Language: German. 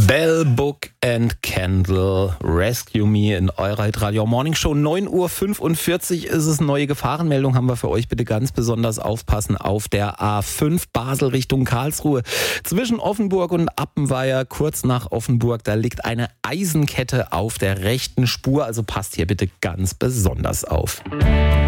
Bell, Book and Candle, Rescue Me in eurer Hitradio Morning Show. 9:45 Uhr ist es. Neue Gefahrenmeldung haben wir für euch. Bitte ganz besonders aufpassen auf der A5 Basel Richtung Karlsruhe. Zwischen Offenburg und Appenweier, kurz nach Offenburg, da liegt eine Eisenkette auf der rechten Spur. Also passt hier bitte ganz besonders auf.